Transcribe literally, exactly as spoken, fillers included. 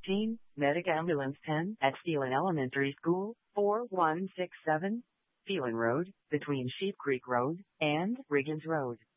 eighteen, Medic Ambulance ten, at Phelan Elementary School, four one six seven, Phelan Road, between Sheep Creek Road and Riggins Road.